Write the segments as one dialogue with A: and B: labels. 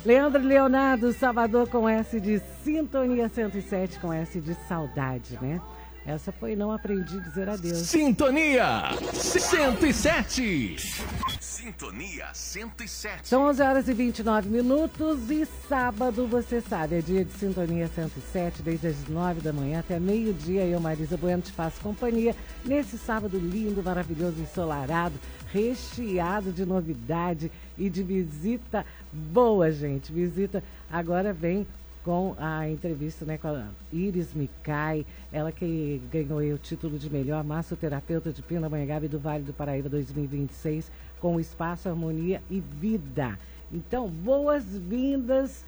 A: Leandro e Leonardo, Salvador com S de Sintonia 107, com S de saudade, né? Essa foi Não Aprendi a Dizer Adeus.
B: Sintonia 107. Sintonia 107.
A: São 11 horas e 29 minutos e sábado, você sabe, é dia de Sintonia 107, desde as 9 da manhã até meio-dia. Eu, Marisa Bueno, te faço companhia nesse sábado lindo, maravilhoso, ensolarado, recheado de novidade e de visita boa, gente. Visita agora vem com a entrevista, né, com a Iris Micai, ela que ganhou aí o título de melhor massoterapeuta de Pindamonhangaba e do Vale do Paraíba 2026, com o Espaço Harmonia e Vida. Então, boas-vindas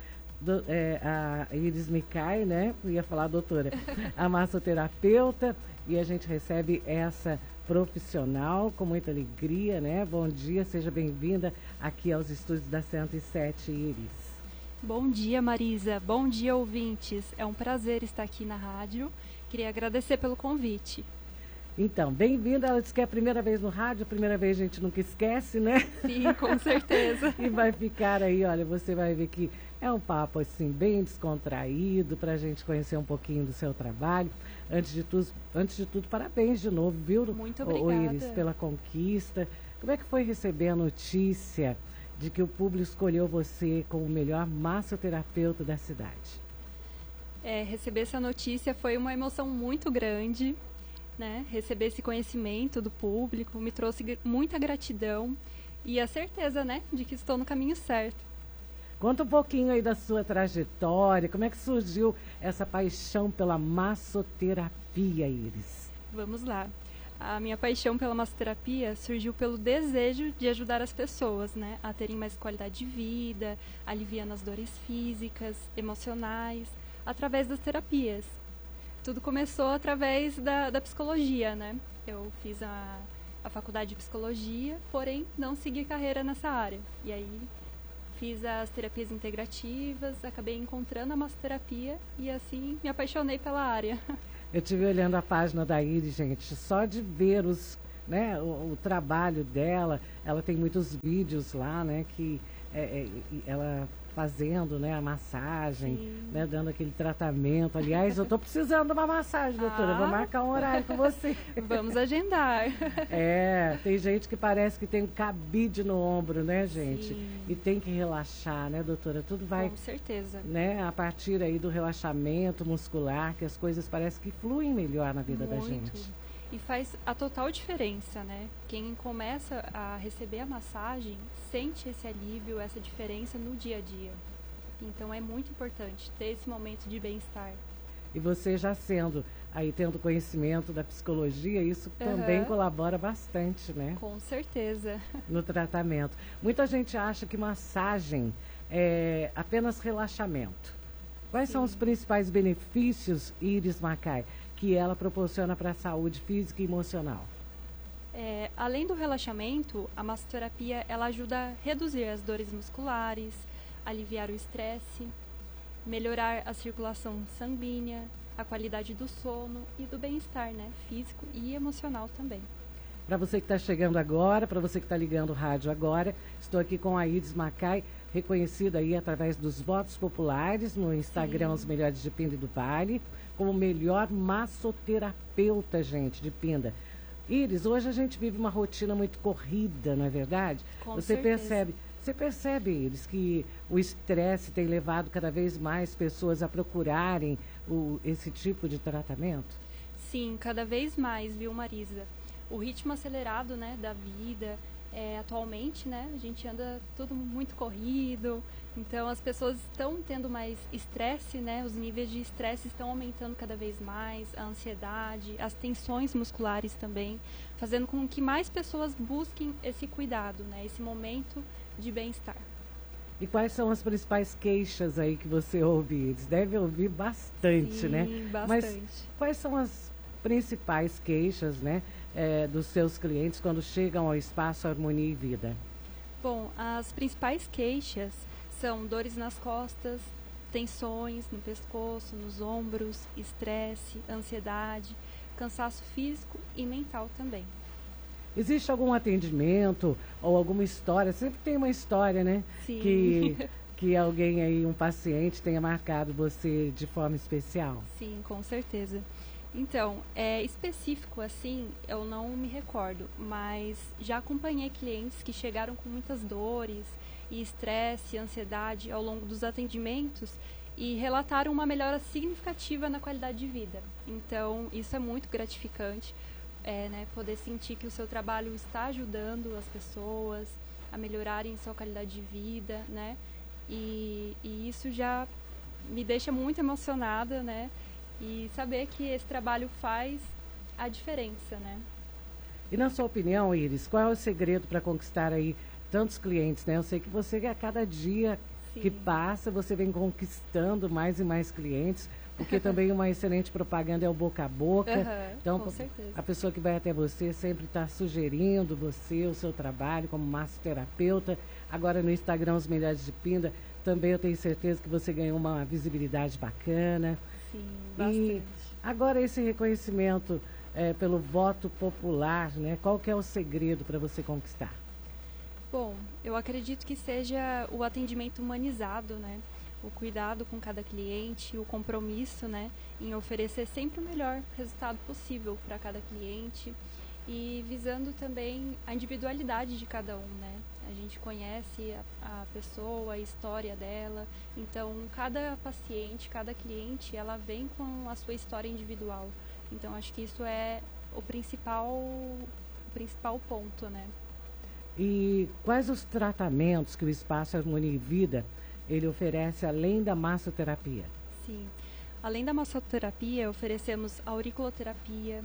A: a Iris Micai, né? Eu ia falar doutora, a massoterapeuta, e a gente recebe essa profissional com muita alegria, né? Bom dia, seja bem-vinda aqui aos estúdios da 107, Iris.
C: Bom dia, Marisa. Bom dia, ouvintes. É um prazer estar aqui na rádio. Queria agradecer pelo convite.
A: Então, bem-vinda. Ela disse que é a primeira vez no rádio, a primeira vez a gente nunca esquece, né?
C: Sim, com certeza.
A: E vai ficar aí, olha, você vai ver que é um papo, assim, bem descontraído, para a gente conhecer um pouquinho do seu trabalho. Antes de tudo, parabéns de novo, viu?
C: Muito obrigada.
A: Iris, pela conquista. Como é que foi receber a notícia de que o público escolheu você como o melhor massoterapeuta da cidade?
C: Receber essa notícia foi uma emoção muito grande, né? Receber esse conhecimento do público me trouxe muita gratidão e a certeza, né, de que estou no caminho certo.
A: Conta um pouquinho aí da sua trajetória, como é que surgiu essa paixão pela massoterapia, Iris?
C: Vamos lá. A minha paixão pela massoterapia surgiu pelo desejo de ajudar as pessoas, né, a terem mais qualidade de vida, aliviando as dores físicas, emocionais, através das terapias. Tudo começou através da psicologia, né? Eu fiz a faculdade de psicologia, porém não segui carreira nessa área. E aí fiz as terapias integrativas, acabei encontrando a massoterapia e assim me apaixonei pela área.
A: Eu estive olhando a página da Iris, gente, só de ver o trabalho dela, ela tem muitos vídeos lá, né, que ela fazendo, né, a massagem, né, dando aquele tratamento. Aliás, eu estou precisando de uma massagem, doutora, vou marcar um horário com você.
C: Vamos agendar.
A: Tem gente que parece que tem um cabide no ombro, né, gente?
C: Sim.
A: E tem que relaxar, né, doutora? Tudo vai,
C: com certeza,
A: né, a partir aí do relaxamento muscular, que as coisas parecem que fluem melhor na vida da gente.
C: E faz a total diferença, né? Quem começa a receber a massagem sente esse alívio, essa diferença no dia a dia. Então é muito importante ter esse momento de bem-estar.
A: E você já tendo conhecimento da psicologia, isso também colabora bastante, né?
C: Com certeza.
A: No tratamento. Muita gente acha que massagem é apenas relaxamento. Quais são os principais benefícios, Iris Micai, que ela proporciona para a saúde física e emocional?
C: Além do relaxamento, a massoterapia ela ajuda a reduzir as dores musculares, aliviar o estresse, melhorar a circulação sanguínea, a qualidade do sono e do bem-estar, né, físico e emocional também.
A: Para você que está chegando agora, para você que está ligando o rádio agora, estou aqui com a Iris Micai, reconhecida aí através dos votos populares no Instagram, Os Melhores de Pinda e do Vale, como melhor massoterapeuta, gente, de Pinda. Iris, hoje a gente vive uma rotina muito corrida, não é verdade?
C: Com certeza.
A: Você percebe, Iris, que o estresse tem levado cada vez mais pessoas a procurarem esse tipo de tratamento?
C: Sim, cada vez mais, viu, Marisa? O ritmo acelerado, né, da vida, atualmente, né, a gente anda tudo muito corrido, então as pessoas estão tendo mais estresse, né, os níveis de estresse estão aumentando cada vez mais, a ansiedade, as tensões musculares também, fazendo com que mais pessoas busquem esse cuidado, né, esse momento de bem-estar.
A: E quais são as principais queixas aí que você ouve? Eles devem ouvir bastante, né?
C: Sim, bastante.
A: Mas quais são as principais queixas, né, dos seus clientes quando chegam ao Espaço Harmonia e Vida?
C: Bom, as principais queixas são dores nas costas, tensões no pescoço, nos ombros, estresse, ansiedade, cansaço físico e mental também.
A: Existe algum atendimento ou alguma história? Sempre tem uma história, né?
C: Sim.
A: Que que alguém aí, um paciente, tenha marcado você de forma especial?
C: Sim, com certeza. Então, específico assim, eu não me recordo, mas já acompanhei clientes que chegaram com muitas dores e estresse, ansiedade ao longo dos atendimentos e relataram uma melhora significativa na qualidade de vida. Então, isso é muito gratificante, né, poder sentir que o seu trabalho está ajudando as pessoas a melhorarem sua qualidade de vida, né? E isso já me deixa muito emocionada, né? E saber que esse trabalho faz a diferença, né?
A: E na sua opinião, Iris, qual é o segredo para conquistar aí tantos clientes, né? Eu sei que você, a cada dia que passa, você vem conquistando mais e mais clientes, porque também uma excelente propaganda é o boca a boca. Então,
C: com certeza.
A: A pessoa que vai até você sempre está sugerindo você, o seu trabalho como massoterapeuta. Agora no Instagram, Os Melhores de Pinda, também eu tenho certeza que você ganhou uma visibilidade bacana.
C: Sim, bastante.
A: E agora esse reconhecimento pelo voto popular, né? Qual que é o segredo para você conquistar?
C: Bom, eu acredito que seja o atendimento humanizado, né? O cuidado com cada cliente, o compromisso, né? Em oferecer sempre o melhor resultado possível para cada cliente e visando também a individualidade de cada um, né? A gente conhece a pessoa, a história dela, então cada paciente, cada cliente, ela vem com a sua história individual. Então acho que isso é o principal ponto, né?
A: E quais os tratamentos que o Espaço Harmonia e Vida ele oferece além da massoterapia?
C: Sim, além da massoterapia, oferecemos auriculoterapia,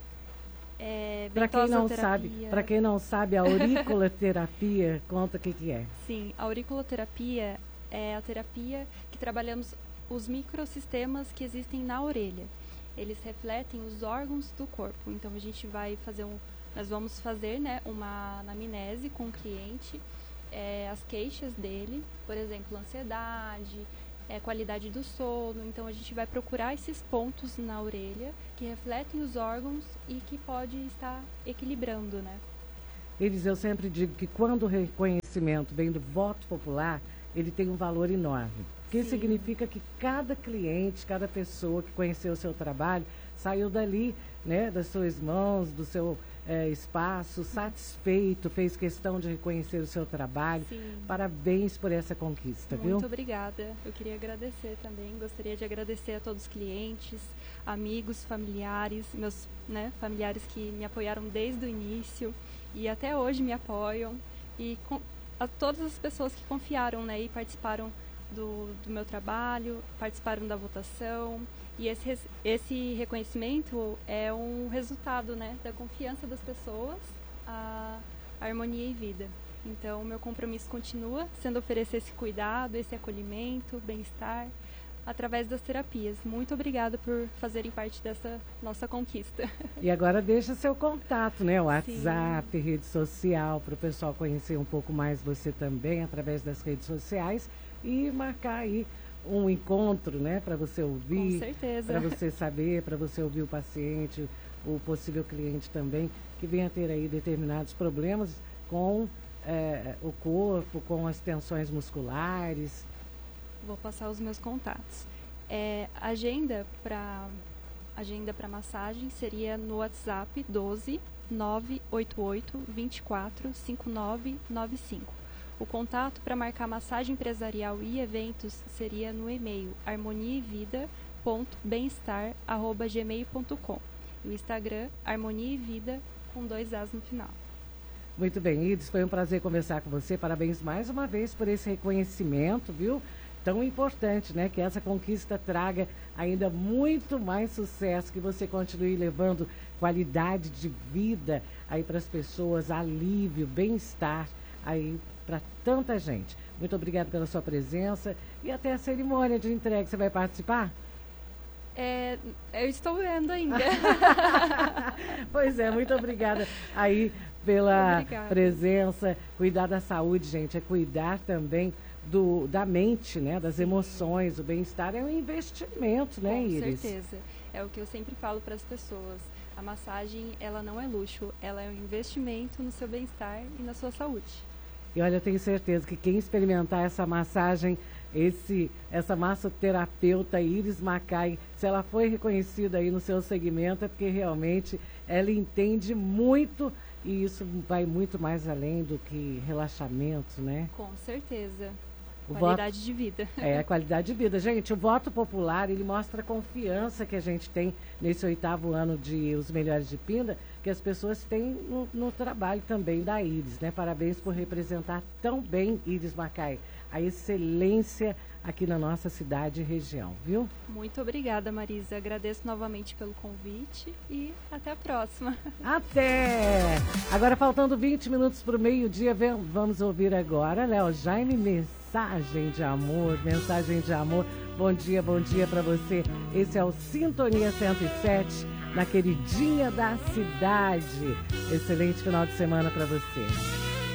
A: Para quem não sabe, a auriculoterapia, conta o que é.
C: Sim, a auriculoterapia é a terapia que trabalhamos os microsistemas que existem na orelha. Eles refletem os órgãos do corpo. Então a gente vai fazer nós vamos fazer, né, uma anamnese com o cliente, as queixas dele, por exemplo, ansiedade, qualidade do sono. Então a gente vai procurar esses pontos na orelha que refletem os órgãos e que pode estar equilibrando, né?
A: Eles, eu sempre digo que quando o reconhecimento vem do voto popular, ele tem um valor enorme. Que significa que cada cliente, cada pessoa que conheceu o seu trabalho, saiu dali, né, das suas mãos, do seu espaço, satisfeito, fez questão de reconhecer o seu trabalho.
C: Sim.
A: Parabéns por essa conquista, viu?
C: Muito obrigada. Eu queria agradecer também. Gostaria de agradecer a todos os clientes, amigos, familiares, meus, né, familiares que me apoiaram desde o início e até hoje me apoiam. E a todas as pessoas que confiaram, né, e participaram do meu trabalho, participaram da votação. E esse reconhecimento é um resultado, né, da confiança das pessoas, a harmonia e vida. Então, o meu compromisso continua sendo oferecer esse cuidado, esse acolhimento, bem-estar, através das terapias. Muito obrigada por fazerem parte dessa nossa conquista.
A: E agora deixa seu contato, né? O WhatsApp, rede social, para o pessoal conhecer um pouco mais você também, através das redes sociais, e marcar aí um encontro, né, para você ouvir,
C: com certeza,
A: para você saber, para você ouvir o paciente, o possível cliente também, que venha ter aí determinados problemas com o corpo, com as tensões musculares.
C: Vou passar os meus contatos. Agenda para massagem seria no WhatsApp 12 988 24 5995. O contato para marcar massagem empresarial e eventos seria no e-mail harmoniaevida.bemestar@gmail.com. E o Instagram, Harmonia e Vida, com 2 As no final.
A: Muito bem, Iris, foi um prazer conversar com você. Parabéns mais uma vez por esse reconhecimento, viu? Tão importante, né? Que essa conquista traga ainda muito mais sucesso, que você continue levando qualidade de vida aí para as pessoas, alívio, bem-estar aí para tanta gente. Muito obrigada pela sua presença e até a cerimônia de entrega. Você vai participar?
C: Eu estou vendo ainda.
A: Pois é, muito obrigada aí pela presença. Cuidar da saúde, gente, é cuidar também da mente, né? Das emoções, o bem-estar é um investimento, né, Iris?
C: Com certeza. É o que eu sempre falo para as pessoas. A massagem, ela não é luxo, ela é um investimento no seu bem-estar e na sua saúde.
A: E olha, eu tenho certeza que quem experimentar essa massagem, essa massoterapeuta Iris Macai, se ela foi reconhecida aí no seu segmento, é porque realmente ela entende muito e isso vai muito mais além do que relaxamento, né?
C: Com certeza.
A: O
C: Qualidade de vida.
A: É, a qualidade de vida. Gente, o voto popular, ele mostra a confiança que a gente tem nesse 8º ano de Os Melhores de Pinda, que as pessoas têm no trabalho também da Iris, né? Parabéns por representar tão bem, Iris Macai, a excelência aqui na nossa cidade e região, viu?
C: Muito obrigada, Marisa. Agradeço novamente pelo convite e até a próxima.
A: Até! Agora, faltando 20 minutos para o meio-dia, vamos ouvir agora, Léo Jaime, mensagem de amor. Bom dia para você. Esse é o Sintonia 107, na queridinha da cidade. Excelente final de semana para você.